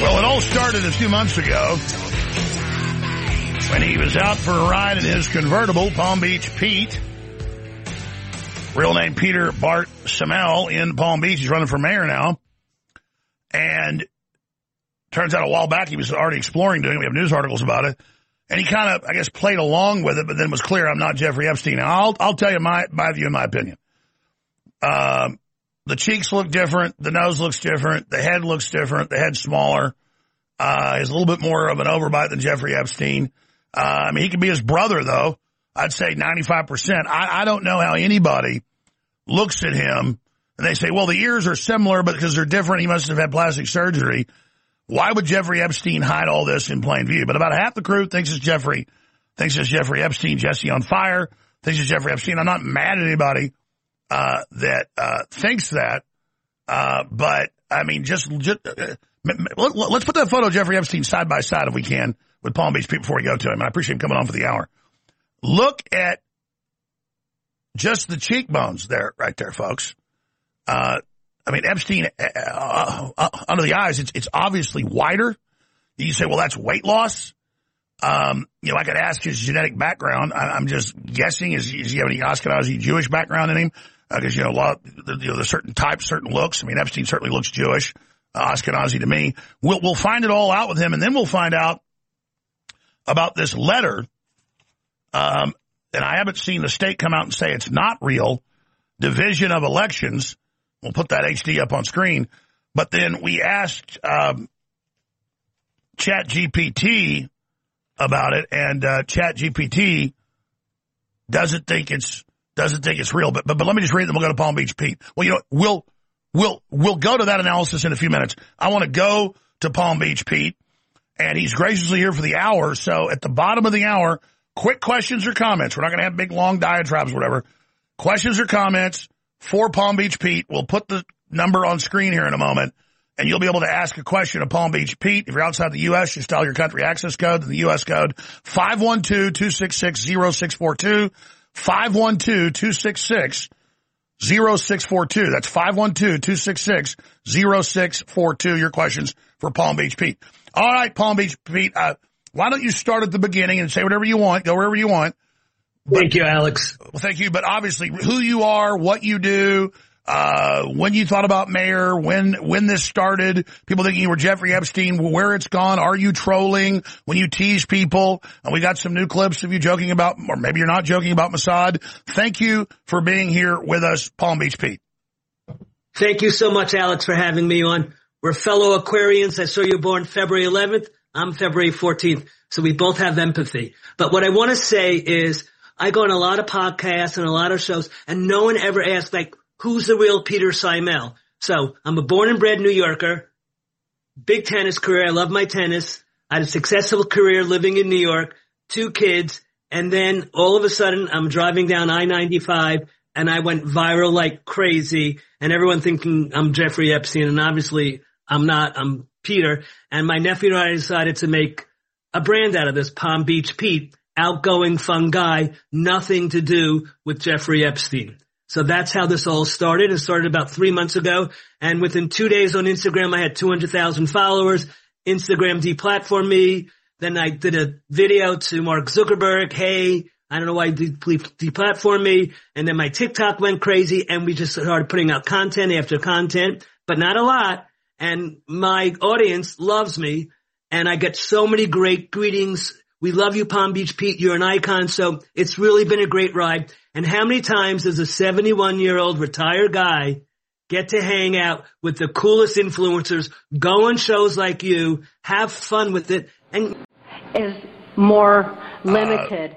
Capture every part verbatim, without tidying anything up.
Well, it all started a few months ago when he was out for a ride in his convertible, Palm Beach Pete. Real name Peter Bart Semel in Palm Beach. He's running for mayor now. And turns out a while back he was already exploring doing it. We have news articles about it. And he kind of, I guess, played along with it, but then was clear, I'm not Jeffrey Epstein. Now, I'll, I'll tell you my, my view and my opinion. Um, the cheeks look different. The nose looks different. The head looks different. The head's smaller. Uh, he's a little bit more of an overbite than Jeffrey Epstein. Uh, I mean, he could be his brother, though. I'd say ninety-five percent. I, I don't know how anybody looks at him and they say, well, the ears are similar, but because they're different, he must have had plastic surgery. Why would Jeffrey Epstein hide all this in plain view? But about half the crew thinks it's Jeffrey, thinks it's Jeffrey Epstein. Jesse on Fire thinks it's Jeffrey Epstein. I'm not mad at anybody uh, that uh, thinks that, uh, but I mean, just, just uh, let's put that photo of Jeffrey Epstein side by side if we can with Palm Beach Pete before we go to him. And I appreciate him coming on for the hour. Look at just the cheekbones there, right there, folks. Uh, I mean, Epstein, uh, uh, under the eyes, it's, it's obviously wider. You say, well, that's weight loss. Um, you know, I could ask his genetic background. I, I'm just guessing. Is, is he have any Ashkenazi Jewish background in him? Because, uh, you know, a lot, of, you know, there's certain types, certain looks. I mean, Epstein certainly looks Jewish, uh, Ashkenazi to me. We'll, we'll find it all out with him, and then we'll find out about this letter. Um, and I haven't seen the state come out and say it's not real. Division of Elections. We'll put that H D up on screen. But then we asked um, ChatGPT about it, and uh, ChatGPT doesn't think it's doesn't think it's real. But, but but let me just read them. We'll go to Palm Beach Pete. Well, you know, we'll we'll we'll go to that analysis in a few minutes. I want to go to Palm Beach Pete, and he's graciously here for the hour. So at the bottom of the hour, quick questions or comments. We're not going to have big long diatribes or whatever. Questions or comments for Palm Beach Pete. We'll put the number on screen here in a moment, and you'll be able to ask a question of Palm Beach Pete. If you're outside the U S, just dial your country access code, the U S code, five one two, two six six, zero six four two, five one two, two six six, zero six four two. That's five one two, two six six, zero six four two, your questions for Palm Beach Pete. All right, Palm Beach Pete, uh, why don't you start at the beginning and say whatever you want, go wherever you want. Thank you, Alex. Well, thank you. But obviously, who you are, what you do, uh, when you thought about mayor, when when this started, people thinking you were Jeffrey Epstein, where it's gone, are you trolling, when you tease people, and we got some new clips of you joking about, or maybe you're not joking about Mossad. Thank you for being here with us, Palm Beach Pete. Thank you so much, Alex, for having me on. We're fellow Aquarians. I saw you born February eleventh. I'm February fourteenth. So we both have empathy. But what I want to say is, I go on a lot of podcasts and a lot of shows, and no one ever asks, like, who's the real Peter Semel? So I'm a born and bred New Yorker, big tennis career. I love my tennis. I had a successful career living in New York, two kids, and then all of a sudden I'm driving down I ninety-five, and I went viral like crazy, and everyone thinking I'm Jeffrey Epstein, and obviously I'm not. I'm Peter. And my nephew and I decided to make a brand out of this, Palm Beach Pete. Outgoing, fun guy, nothing to do with Jeffrey Epstein. So that's how this all started. It started about three months ago. And within two days on Instagram, I had two hundred thousand followers. Instagram deplatformed me. Then I did a video to Mark Zuckerberg. Hey, I don't know why you deplatformed me. And then my TikTok went crazy, and we just started putting out content after content, but not a lot. And my audience loves me. And I get so many great greetings. We love you, Palm Beach Pete. You're an icon. So it's really been a great ride. And how many times does a seventy-one-year-old retired guy get to hang out with the coolest influencers, go on shows like you, have fun with it, and is more limited.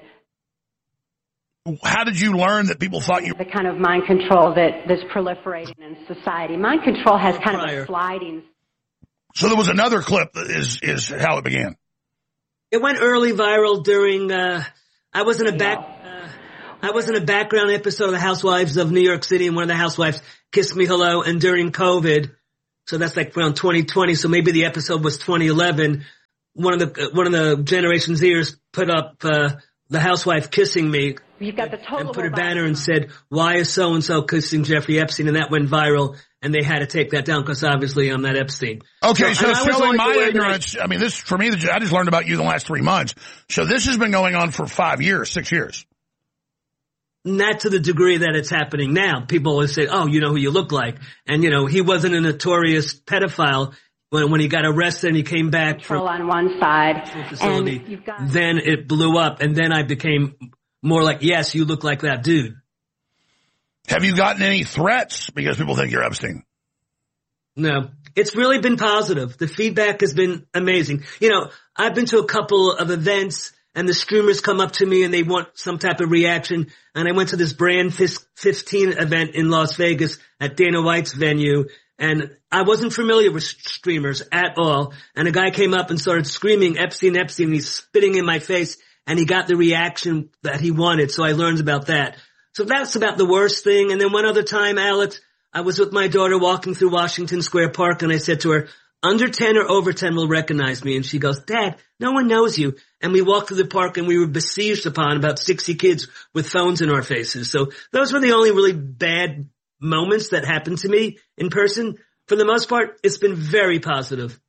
Uh, how did you learn that people thought you... The kind of mind control that is proliferating in society. Mind control has kind Prior. of a sliding... So there was another clip that is, is how it began. It went early viral during, uh, I was in a back, uh, I was in a background episode of the Housewives of New York City, and one of the housewives kissed me hello, and during COVID, so that's like around twenty twenty, so maybe the episode was twenty eleven, one of the, one of the Generation Zers put up, uh, the housewife kissing me. You've got the total and put a revival. banner and said, "Why is so and so kissing Jeffrey Epstein?" And that went viral, and they had to take that down because obviously I'm not Epstein. Okay, so, so so showing my ignorance. I mean, this for me, I just learned about you in the last three months. So this has been going on for five years, six years. Not to the degree that it's happening now. People always say, "Oh, you know who you look like," and you know he wasn't a notorious pedophile. When, when he got arrested and he came back from on one side, facility, and you've got then it blew up, and then I became more like, yes, you look like that dude. Have you gotten any threats because people think you're Epstein? No, it's really been positive. The feedback has been amazing. You know, I've been to a couple of events, and the streamers come up to me and they want some type of reaction. And I went to this Brand fifteen event in Las Vegas at Dana White's venue. And I wasn't familiar with streamers at all. And a guy came up and started screaming, "Epstein, Epstein." He's spitting in my face, and he got the reaction that he wanted. So I learned about that. So that's about the worst thing. And then one other time, Alex, I was with my daughter walking through Washington Square Park, and I said to her, "Under ten or over ten will recognize me." And she goes, "Dad, no one knows you." And we walked through the park, and we were besieged upon about sixty kids with phones in our faces. So those were the only really bad moments that happened to me in person. For the most part, it's been very positive.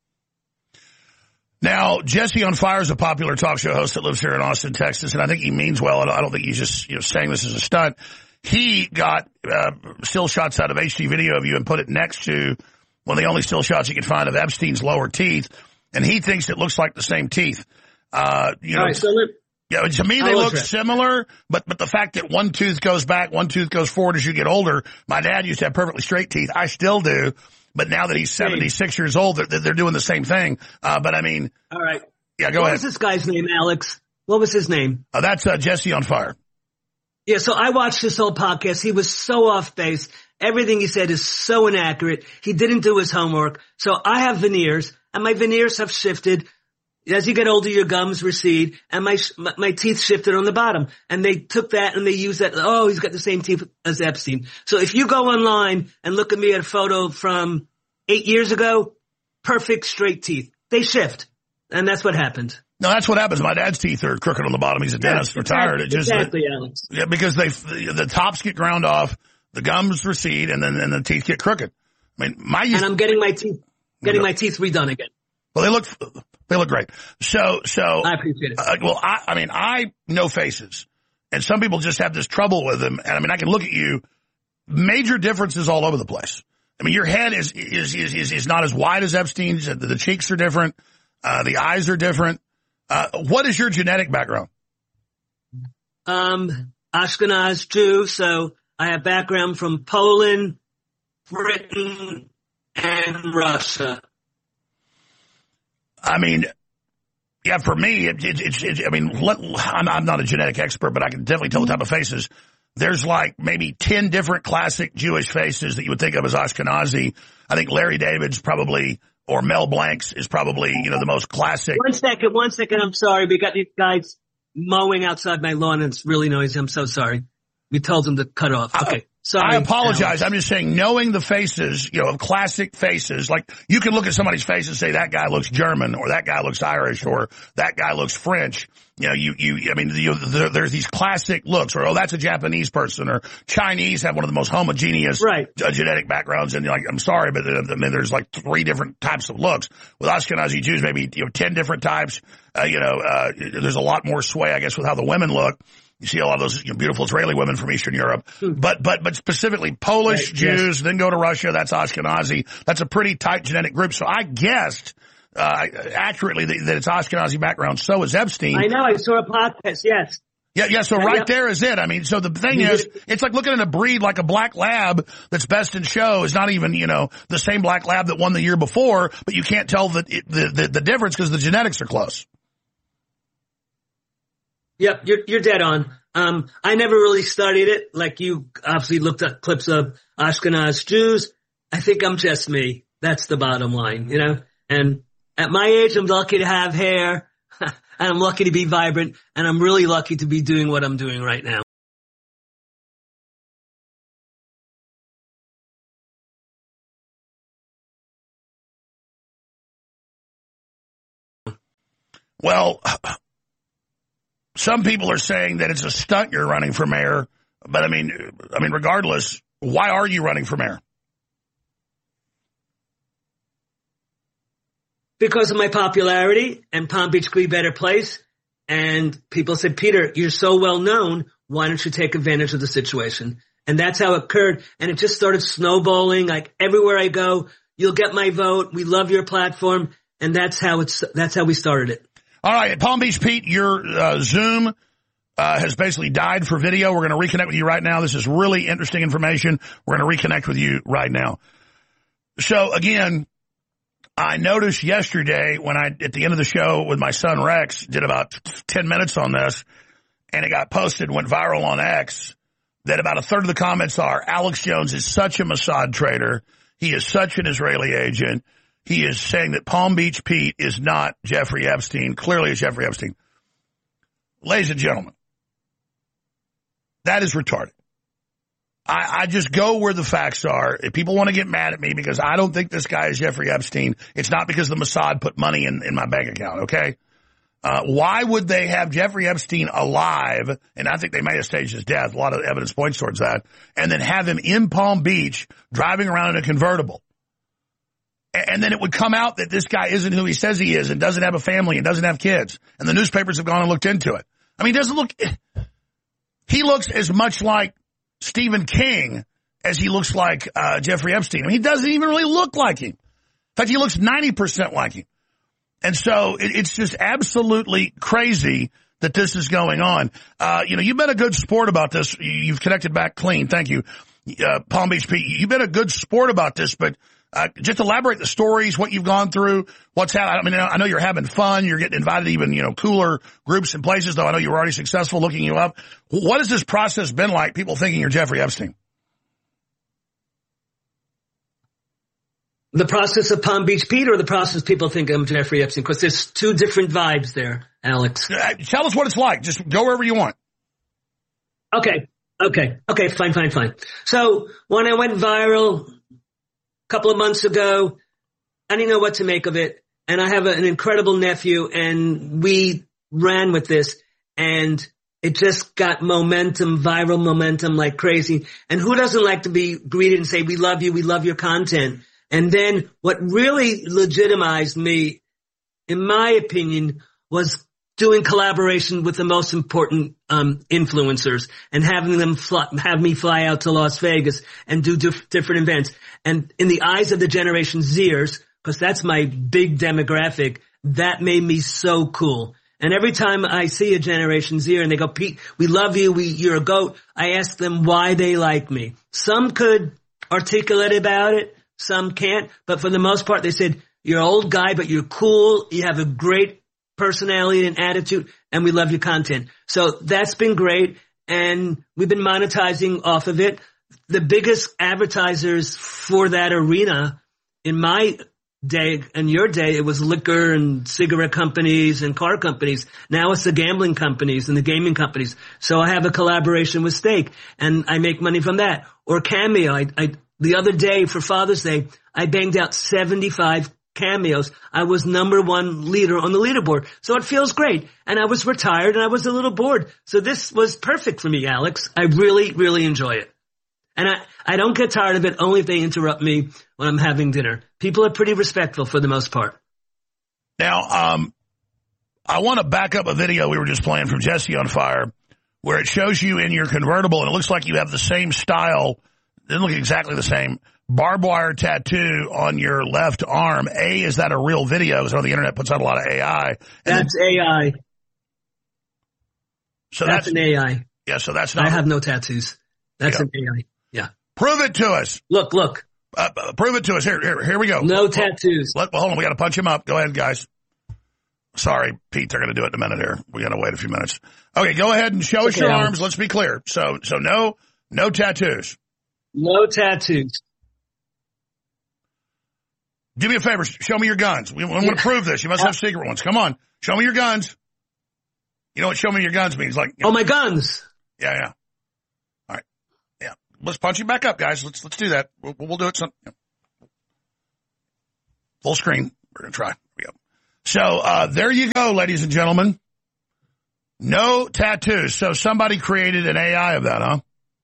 Now, Jesse on Fire is a popular talk show host that lives here in Austin, Texas, and I think he means well. I don't think he's just you know saying this as a stunt. He got uh, still shots out of H D video of you and put it next to one of the only still shots you can find of Epstein's lower teeth, and he thinks it looks like the same teeth. Uh, you know, All right, so let, yeah, to me they I'll look address. similar, but but the fact that one tooth goes back, one tooth goes forward as you get older. My dad used to have perfectly straight teeth. I still do, but now that he's seventy-six years old, they're, they're doing the same thing. Uh, but I mean, all right. Yeah, go what ahead. What was this guy's name, Alex? What was his name? Uh, that's uh, Jesse on Fire. Yeah, so I watched this whole podcast. He was so off base. Everything he said is so inaccurate. He didn't do his homework. So I have veneers, and my veneers have shifted. As you get older, your gums recede, and my, my my teeth shifted on the bottom. And they took that and they used that. Oh, he's got the same teeth as Epstein. So if you go online and look at me at a photo from eight years ago, perfect straight teeth. They shift, and that's what happened. No, that's what happens. My dad's teeth are crooked on the bottom. He's a dentist, yeah, retired. Exactly, It just, exactly Alex. Yeah, because they the tops get ground off, the gums recede, and then and the teeth get crooked. I mean, my and I'm getting my teeth getting my teeth redone again. Well, they look they look great. So so I appreciate it. Uh, well, I I mean, I know faces, and some people just have this trouble with them. And I mean, I can look at you, major differences all over the place. I mean, your head is is is is, is not as wide as Epstein's. The, the cheeks are different. Uh, the eyes are different. Uh, what is your genetic background? Um, Ashkenaz Jew, so I have background from Poland, Britain, and Russia. I mean, yeah, for me, it, it, it's, it, I mean, let, I'm, I'm not a genetic expert, but I can definitely tell the type of faces. There's like maybe ten different classic Jewish faces that you would think of as Ashkenazi. I think Larry David's probably, or Mel Blanc's is probably, you know, the most classic. One second, one second. I'm sorry. We got these guys mowing outside my lawn and it's really noisy. I'm so sorry. We told them to cut off. Okay. Sorry. I apologize. Alex. I'm just saying, knowing the faces, you know, of classic faces, like you can look at somebody's face and say that guy looks German, or that guy looks Irish, or that guy looks French. You know, you, you, I mean, you, there, there's these classic looks, or, oh, that's a Japanese person, or Chinese have one of the most homogeneous right. uh, genetic backgrounds. And you're like, I'm sorry, but uh, I mean, there's like three different types of looks. With Ashkenazi Jews, maybe, you know, ten different types. Uh, you know, uh, there's a lot more sway, I guess, with how the women look. You see a lot of those you know, beautiful Israeli women from Eastern Europe, but but but specifically Polish right, Jews, yes. then go to Russia. That's Ashkenazi. That's a pretty tight genetic group. So I guessed uh, accurately that, that it's Ashkenazi background. So is Epstein. I know. I saw a podcast. Yes. Yeah, yeah. So right yep. there is it. I mean, so the thing is, it's like looking at a breed like a black lab that's best in show is not even you know the same black lab that won the year before, but you can't tell the the the, the difference because the genetics are close. Yep, you're you're dead on. Um, I never really studied it. Like you obviously looked at clips of Ashkenaz Jews. I think I'm just me. That's the bottom line, you know? And at my age, I'm lucky to have hair, and I'm lucky to be vibrant, and I'm really lucky to be doing what I'm doing right now. Well, some people are saying that it's a stunt you're running for mayor. But I mean, I mean, regardless, why are you running for mayor? Because of my popularity and Palm Beach could be a better place. And people said, Peter, you're so well known. Why don't you take advantage of the situation? And that's how it occurred. And it just started snowballing. Like everywhere I go, you'll get my vote. We love your platform. And that's how it's, that's how we started it. All right. Palm Beach Pete, your uh, Zoom uh, has basically died for video. We're going to reconnect with you right now. This is really interesting information. We're going to reconnect with you right now. So again, I noticed yesterday when I, at the end of the show with my son Rex, did about ten minutes on this, and it got posted, went viral on X, that about a third of the comments are, Alex Jones is such a Mossad traitor. He is such an Israeli agent. He is saying that Palm Beach Pete is not Jeffrey Epstein. Clearly it's Jeffrey Epstein. Ladies and gentlemen, that is retarded. I, I just go where the facts are. If people want to get mad at me because I don't think this guy is Jeffrey Epstein, it's not because the Mossad put money in, in my bank account, okay? Uh, why would they have Jeffrey Epstein alive, and I think they may have staged his death, a lot of evidence points towards that, and then have him in Palm Beach driving around in a convertible? And, and then it would come out that this guy isn't who he says he is and doesn't have a family and doesn't have kids. And the newspapers have gone and looked into it. I mean, he doesn't look, he looks as much like Stephen King as he looks like uh, Jeffrey Epstein. I mean, he doesn't even really look like him. In fact, he looks ninety percent like him. And so it, it's just absolutely crazy that this is going on. Uh, you know, you've been a good sport about this. You've connected back clean. Thank you. Uh, Palm Beach Pete, you've been a good sport about this, but uh, just elaborate the stories, what you've gone through, what's happening. I mean, I know you're having fun. You're getting invited to even, you know, cooler groups and places, though I know you were already successful looking you up. What has this process been like, people thinking you're Jeffrey Epstein? The process of Palm Beach Pete or the process people think I'm Jeffrey Epstein? Because there's two different vibes there, Alex. Uh, tell us what it's like. Just go wherever you want. Okay. Okay. Okay. Fine, fine, fine. So when I went viral a couple of months ago, I didn't know what to make of it. And I have a, an incredible nephew, and we ran with this, and it just got momentum, viral momentum like crazy. And who doesn't like to be greeted and say, we love you, we love your content? And then what really legitimized me, in my opinion, was doing collaboration with the most important um influencers and having them fly, have me fly out to Las Vegas and do diff- different events. And in the eyes of the Generation Zers, because that's my big demographic, that made me so cool. And every time I see a Generation Z and they go, Pete, we love you, we you're a goat, I ask them why they like me. Some could articulate about it. Some can't, but for the most part, they said, you're an old guy, but you're cool. You have a great personality and attitude, and we love your content. So that's been great, and we've been monetizing off of it. The biggest advertisers for that arena in my day and your day, it was liquor and cigarette companies and car companies. Now it's the gambling companies and the gaming companies. So I have a collaboration with Stake, and I make money from that. Or Cameo. I, I The other day for Father's Day, I banged out seventy-five cameos. I was number one leader on the leaderboard. So it feels great. And I was retired and I was a little bored. So this was perfect for me, Alex. I really, really enjoy it. And I, I don't get tired of it only if they interrupt me when I'm having dinner. People are pretty respectful for the most part. Now, um, I want to back up a video we were just playing from Jesse on Fire where it shows you in your convertible and it looks like you have the same style. Didn't look exactly the same. Barbed wire tattoo on your left arm. A, is that a real video? Because I know the internet puts out a lot of A I. And that's then, A I. So that's, that's an A I. Yeah, so that's not. I have no tattoos. That's yeah. an A I. Yeah. Prove it to us. Look, look. Uh, uh, prove it to us. Here, here, here we go. No tattoos. Let, well, hold on. We got to punch him up. Go ahead, guys. Sorry, Pete. They're going to do it in a minute here. We got to wait a few minutes. Okay, go ahead and show us okay, your Alex. arms. Let's be clear. So, so no, no tattoos. No tattoos. Do me a favor. Show me your guns. We, we yeah. want to prove this. You must have secret ones. Come on. Show me your guns. You know what show me your guns means? Like, you know, oh, my guns. Yeah, yeah. All right. Yeah. Let's punch you back up, guys. Let's let's do that. We'll, we'll do it. Some, yeah. Full screen. We're going to try. Here we go. So uh, there you go, ladies and gentlemen. No tattoos. So somebody created an A I of that, huh?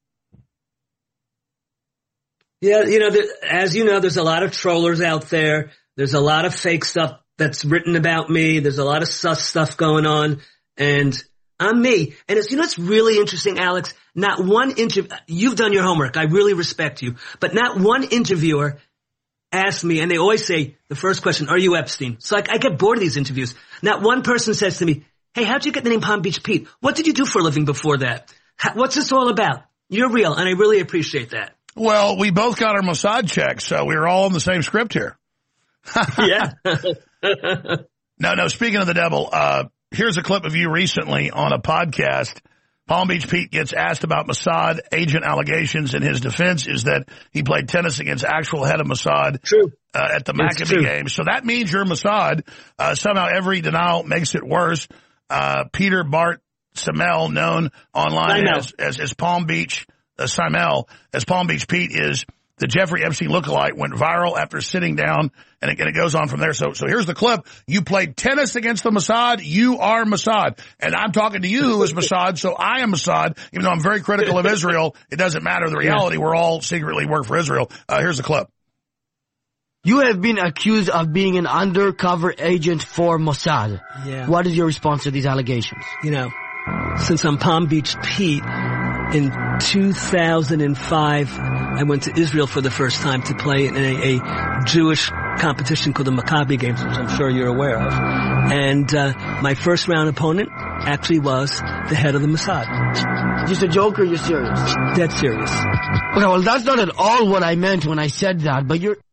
Yeah, you know, there, as you know, there's a lot of trollers out there. There's a lot of fake stuff that's written about me. There's a lot of sus stuff going on, and I'm me. And it's, you know, it's really interesting, Alex. Not one interview, you've done your homework. I really respect you, but not one interviewer asked me, and they always say the first question, are you Epstein? So I, I get bored of these interviews. Not one person says to me, hey, how'd you get the name Palm Beach Pete? What did you do for a living before that? How, what's this all about? You're real, and I really appreciate that. Well, we both got our Mossad checks, so we were all on the same script here. Yeah. No, no, speaking of the devil, uh, here's a clip of you recently on a podcast. Palm Beach Pete gets asked about Mossad agent allegations, and his defense is that he played tennis against actual head of Mossad True. Uh, at the Maccabee games. So that means you're Mossad. Uh, somehow every denial makes it worse. Uh, Peter Bart Simel, known online as, as, as Palm Beach uh, Simel, as Palm Beach Pete, is the Jeffrey Epstein lookalike, went viral after sitting down, and it, and it goes on from there. So, so here's the clip. You played tennis against the Mossad. You are Mossad. And I'm talking to you who is Mossad, so I am Mossad. Even though I'm very critical of Israel, it doesn't matter. The reality, we're all secretly work for Israel. Uh, here's the clip. You have been accused of being an undercover agent for Mossad. Yeah. What is your response to these allegations? You know, since I'm Palm Beach Pete, in two thousand five, I went to Israel for the first time to play in a, a Jewish competition called the Maccabee Games, which I'm sure you're aware of. And uh, my first round opponent actually was the head of the Mossad. Just a joke, or you're serious? Dead serious. Okay, well, that's not at all what I meant when I said that, but you're...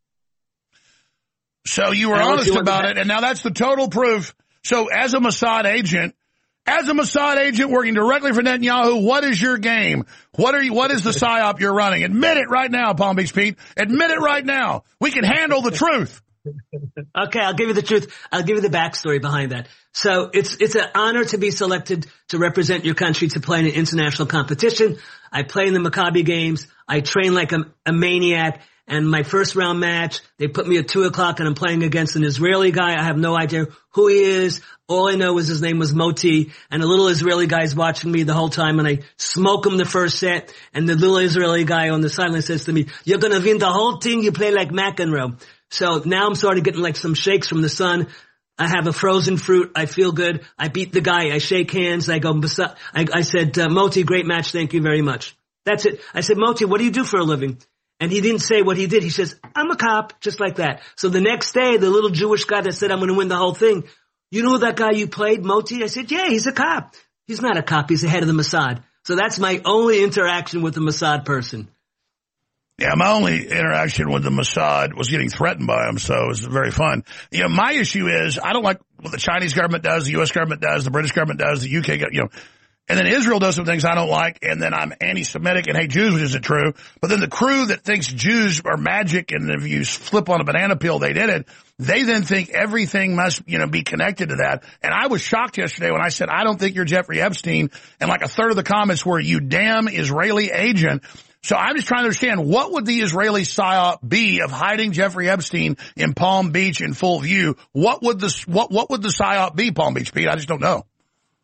So you were honest about it, and now that's the total proof. So as a Mossad agent, as a Mossad agent working directly for Netanyahu, what is your game? What are you, what is the psyop you're running? Admit it right now, Palm Beach Pete. Admit it right now. We can handle the truth. Okay, I'll give you the truth. I'll give you the backstory behind that. So it's it's an honor to be selected to represent your country to play in an international competition. I play in the Maccabee Games. I train like a, a maniac. And my first round match, they put me at two o'clock and I'm playing against an Israeli guy. I have no idea who he is. All I know is his name was Moti, and a little Israeli guy's watching me the whole time, and I smoke him the first set, and the little Israeli guy on the sideline says to me, you're gonna win the whole thing, you play like McEnroe. So now I'm sort of getting like some shakes from the sun. I have a frozen fruit. I feel good. I beat the guy. I shake hands. I go, I, I said, uh, Moti, great match. Thank you very much. That's it. I said, Moti, what do you do for a living? And he didn't say what he did. He says, I'm a cop, just like that. So the next day, the little Jewish guy that said I'm going to win the whole thing, you know that guy you played, Moti? I said, yeah, he's a cop. He's not a cop. He's the head of the Mossad. So that's my only interaction with the Mossad person. Yeah, my only interaction with the Mossad was getting threatened by him, so it was very fun. You know, my issue is I don't like what the Chinese government does, the U S government does, the British government does, the U K, you know. And then Israel does some things I don't like, and then I'm anti-Semitic and hate Jews, which isn't true. But then the crew that thinks Jews are magic, and if you flip on a banana peel, they did it, they then think everything must, you know, be connected to that. And I was shocked yesterday when I said, I don't think you're Jeffrey Epstein, and like a third of the comments were, you damn Israeli agent. So I'm just trying to understand, what would the Israeli psyop be of hiding Jeffrey Epstein in Palm Beach in full view? What would the, what, what would the psyop be, Palm Beach Pete? I just don't know.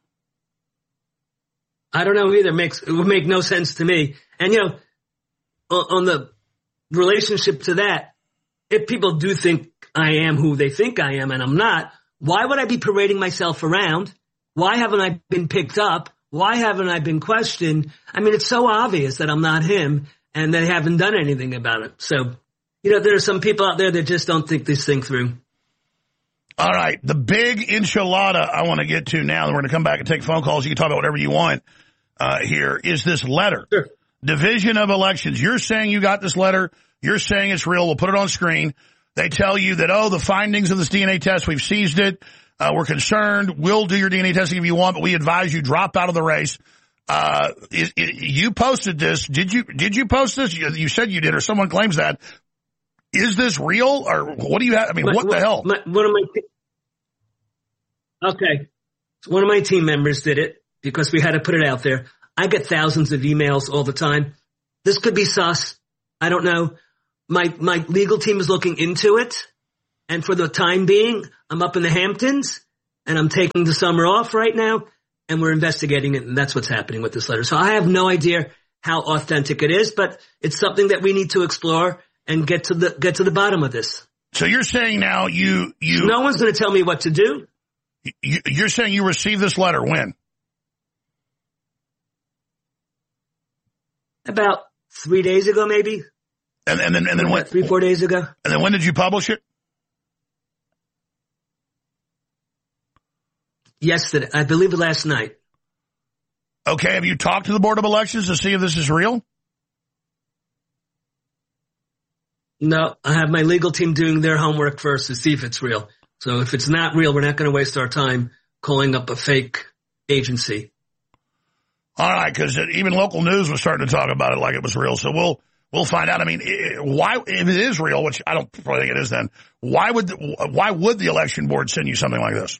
I don't know either. It makes, it would make no sense to me. And, you know, on the relationship to that, if people do think I am who they think I am and I'm not, why would I be parading myself around? Why haven't I been picked up? Why haven't I been questioned? I mean, it's so obvious that I'm not him, and they haven't done anything about it. So, you know, there are some people out there that just don't think this thing through. All right. The big enchilada I want to get to now, and we're going to come back and take phone calls. You can talk about whatever you want uh, here, is this letter. Sure. Division of Elections. You're saying you got this letter. You're saying it's real. We'll put it on screen. They tell you that, oh, the findings of this D N A test, we've seized it. Uh, we're concerned. We'll do your D N A testing if you want, but we advise you drop out of the race. Uh, it, it, you posted this. Did you, did you post this? You, you said you did, or someone claims that. Is this real, or what do you have? I mean, my, what the hell? My, one of my, okay. One of my team members did it because we had to put it out there. I get thousands of emails all the time. This could be sus. I don't know. My, my legal team is looking into it. And for the time being, I'm up in the Hamptons and I'm taking the summer off right now. and we're investigating it, and that's what's happening with this letter. So I have no idea how authentic it is, but it's something that we need to explore and get to the get to the bottom of this. So you're saying now you you no one's going to tell me what to do. You, you're saying you received this letter when? About three days ago, maybe. And, and then and then when? Three four days ago. And then when did you publish it? Yesterday, I believe it last night. Okay, have you talked to the Board of Elections to see if this is real? No, I have my legal team doing their homework first to see if it's real. So if it's not real, we're not going to waste our time calling up a fake agency. All right, because even local news was starting to talk about it like it was real. So we'll we'll find out. I mean, why if it is real, which I don't probably think it is, then why would the, why would the election board send you something like this?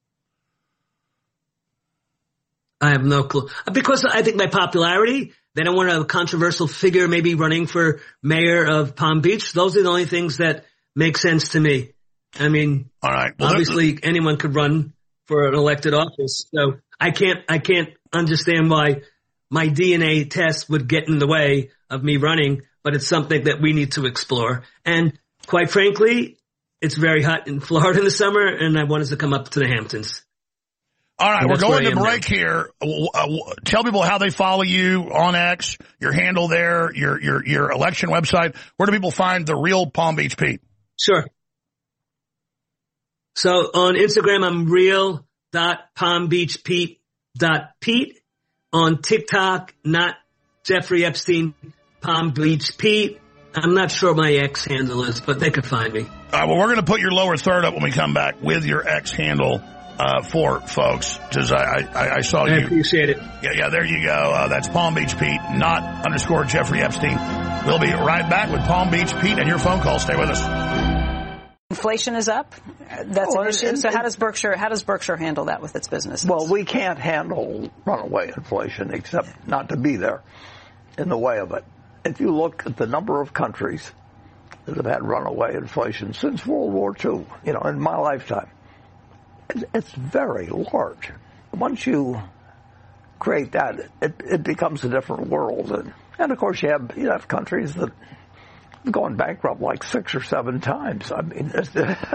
I have no clue. Because I think my popularity, they don't want a controversial figure maybe running for mayor of Palm Beach. Those are the only things that make sense to me. I mean, all right. Well, obviously anyone could run for an elected office. So I can't, I can't understand why my D N A test would get in the way of me running, but it's something that we need to explore. And quite frankly, it's very hot in Florida in the summer, and I wanted to come up to the Hamptons. All right, we're going to break now. here. Uh, tell people how they follow you on X, your handle there, your your your election website. Where do people find the real Palm Beach Pete? Sure. So on Instagram, I'm real dot palm beach pete dot pete. On TikTok, not Jeffrey Epstein, Palm Beach Pete. I'm not sure my X handle is, but they could find me. All right, well, we're going to put your lower third up when we come back with your X handle. Uh, for folks, because I, I, I saw I you. I appreciate it. Yeah, yeah, there you go. Uh, that's Palm Beach Pete, not underscore Jeffrey Epstein. We'll be right back with Palm Beach Pete and your phone call. Stay with us. Inflation is up. That's well, an issue. and, so how does Berkshire, how does Berkshire handle that with its business? Well, we can't handle runaway inflation except not to be there in the way of it. If you look at the number of countries that have had runaway inflation since World War Two, you know, in my lifetime, it's very large. Once you create that, it, it becomes a different world. And, and of course, you have you have countries that have gone bankrupt like six or seven times. I mean, it's,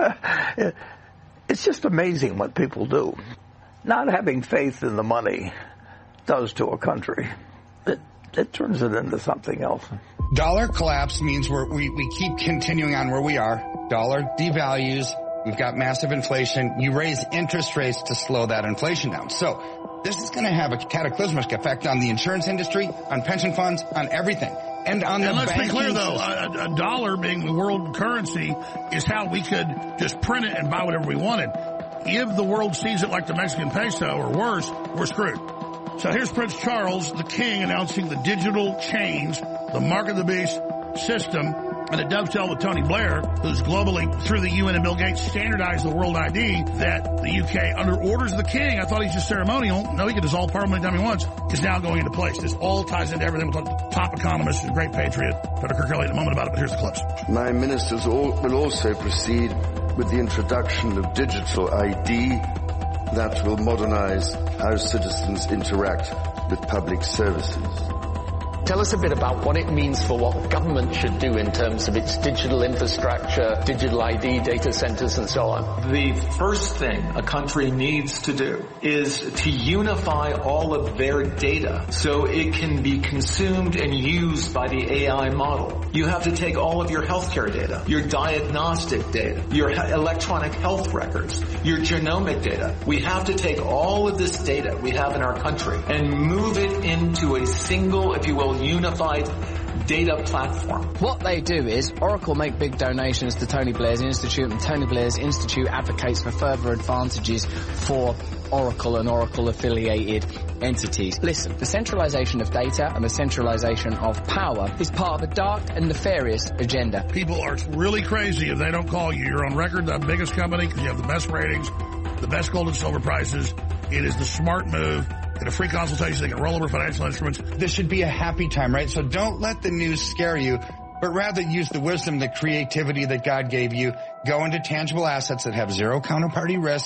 it's just amazing what people do. Not having faith in the money does to a country. It, it turns it into something else. Dollar collapse means we're, we we keep continuing on where we are. Dollar devalues. We've got massive inflation. You raise interest rates to slow that inflation down. So this is going to have a cataclysmic effect on the insurance industry, on pension funds, on everything, and on and the let's banking be clear, though, system. a, a dollar being the world currency is how we could just print it and buy whatever we wanted. If the world sees it like the Mexican peso or worse, we're screwed. So here's Prince Charles, the king, announcing the digital change, the mark of the beast system. And it dovetailed with Tony Blair, who's globally, through the U N and Bill Gates, standardized the world I D, that the U K, under orders of the king, I thought he's just ceremonial. No, he can dissolve Parliament anytime he wants, is now going into place. This all ties into everything. We'll talk to top economist and great patriot, Doctor Kirk Elliott, in a moment about it, but here's the clips. My ministers all, will also proceed with the introduction of digital I D that will modernize how citizens interact with public services. Tell us a bit about what it means for what government should do in terms of its digital infrastructure, digital I D, data centers, and so on. The first thing a country needs to do is to unify all of their data so it can be consumed and used by the A I model. You have to take all of your healthcare data, your diagnostic data, your electronic health records, your genomic data. We have to take all of this data we have in our country and move it into a single, if you will, unified data platform. What they do is Oracle make big donations to Tony Blair's Institute, and Tony Blair's Institute advocates for further advantages for Oracle and Oracle-affiliated entities. Listen, the centralization of data and the centralization of power is part of a dark and nefarious agenda. People are really crazy if they don't call you. You're on record, the biggest company, because you have the best ratings, the best gold and silver prices. It is the smart move. Get a free consultation. They can roll over financial instruments. This should be a happy time, right? So don't let the news scare you, but rather use the wisdom, the creativity that God gave you. Go into tangible assets that have zero counterparty risk.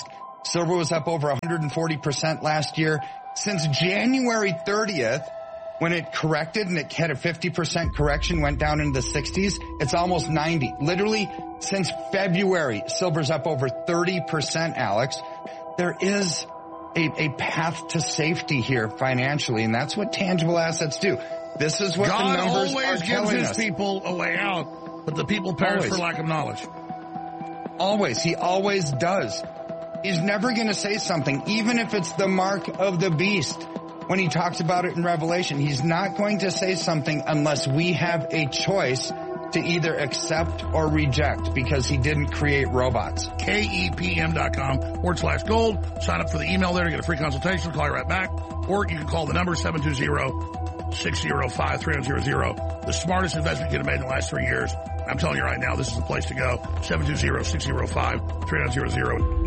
Silver was up over one hundred forty percent last year. Since January thirtieth, when it corrected and it had a fifty percent correction, went down into the sixties, it's almost ninety. Literally, since February, silver's up over thirty percent, Alex. There is a, a path to safety here financially, and that's what tangible assets do. This is what God the numbers always are gives telling his us. people a way out, but the people perish Always. for lack of knowledge. Always. He always does. He's never going to say something, even if it's the mark of the beast. When he talks about it in Revelation, he's not going to say something unless we have a choice to either accept or reject, because he didn't create robots. K E P M dot com forward slash gold. Sign up for the email there to get a free consultation. Call you right back. Or you can call the number seven two zero, six zero five, three zero zero. The smartest investment you could have made in the last three years. I'm telling you right now, this is the place to go. seven two zero, six zero five, three zero zero.